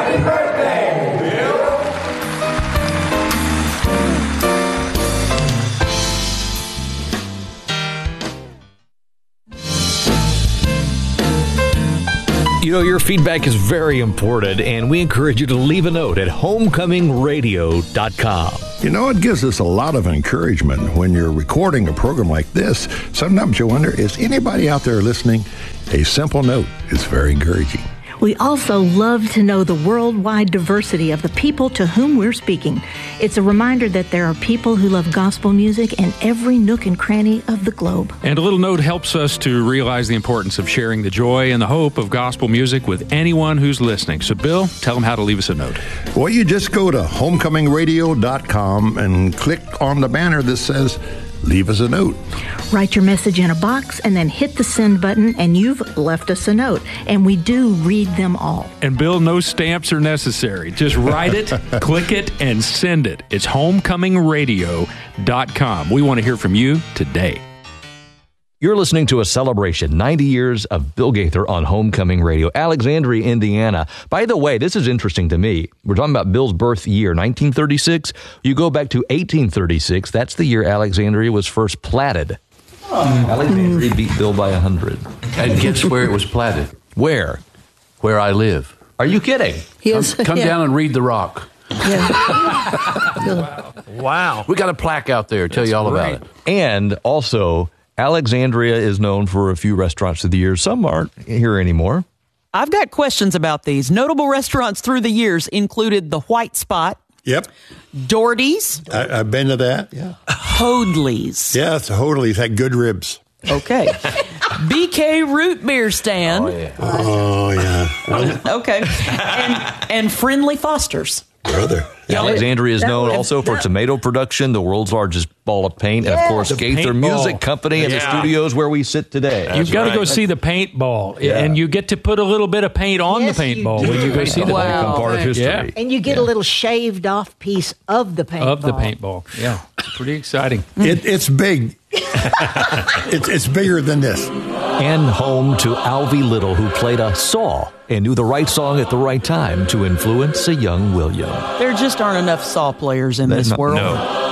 Happy birthday, Bill! You know, your feedback is very important, and we encourage you to leave a note at homecomingradio.com. You know, it gives us a lot of encouragement when you're recording a program like this. Sometimes you wonder, is anybody out there listening? A simple note is very encouraging. We also love to know the worldwide diversity of the people to whom we're speaking. It's a reminder that there are people who love gospel music in every nook and cranny of the globe. And a little note helps us to realize the importance of sharing the joy and the hope of gospel music with anyone who's listening. So, Bill, tell them how to leave us a note. Well, you just go to homecomingradio.com and click on the banner that says, leave us a note. Write your message in a box and then hit the send button, and you've left us a note. And we do read them all. And Bill, no stamps are necessary. Just write it, click it, and send it. It's homecomingradio.com. We want to hear from you today. You're listening to a celebration, 90 years of Bill Gaither on Homecoming Radio, Alexandria, Indiana. By the way, this is interesting to me. We're talking about Bill's birth year, 1936. You go back to 1836. That's the year Alexandria was first platted. Alexandria beat Bill by 100. And guess where it was platted? Where? Where I live. Are you kidding? Yes. Come down and read the rock. Yeah. Wow. We got a plaque out there. Tell you all about it. And also, Alexandria is known for a few restaurants of the year. Some aren't here anymore. I've got questions about these. Notable restaurants through the years included the White Spot. Yep. Doherty's. I've been to that. Yeah. Hoadley's. Yeah, it's Hoadley's. Had good ribs. Okay. BK Root Beer Stand. Oh, yeah. Okay. And Friendly Foster's. Brother. Alexandria is known also for tomato production, the world's largest ball of paint, and of course, Gaither Music Company and the studios where we sit today. You've got to go see the paintball, and you get to put a little bit of paint on the paintball when you go see the become part of history. Yeah. And you get a little shaved off piece of the paintball. Of the paintball. Yeah. Pretty exciting. It's big. It's bigger than this. And home to Alvy Little, who played a saw and knew the right song at the right time to influence a young William. There just aren't enough saw players in this world. No.